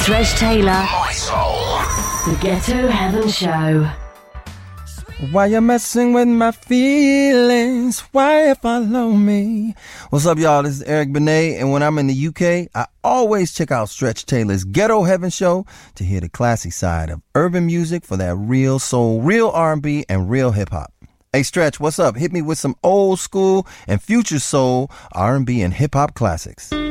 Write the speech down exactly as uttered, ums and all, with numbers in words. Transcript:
Stretch Taylor. My Soul. The Ghetto Heaven Show. Why you messing with my feelings? Why you follow me? What's up, y'all? This is Eric Benet, and when I'm in the U K, I always check out Stretch Taylor's Ghetto Heaven Show to hear the classy side of urban music for that real soul, real R and B, and real hip-hop. Hey, Stretch, what's up? Hit me with some old school and future soul, R and B, and hip-hop classics.